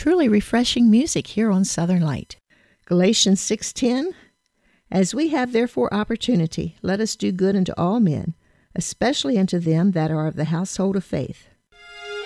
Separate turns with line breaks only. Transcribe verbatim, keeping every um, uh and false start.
truly refreshing music here on Southern Light. Galatians six ten, As we have therefore opportunity, let us do good unto all men, especially unto them that are of the household of faith.